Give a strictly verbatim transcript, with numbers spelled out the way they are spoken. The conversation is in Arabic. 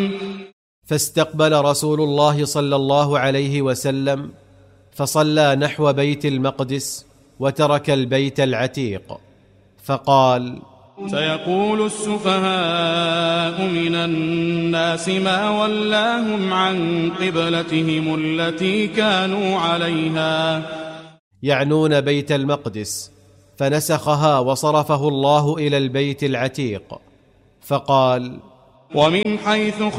فاستقبل رسول الله صلى الله عليه وسلم فصلى نحو بيت المقدس وترك البيت العتيق، فقال: سيقول السفهاء من الناس ما ولاهم عن قبلتهم التي كانوا عليها، يعنون بيت المقدس، فنسخها وصرفه الله إلى البيت العتيق، فقال: ومن حيث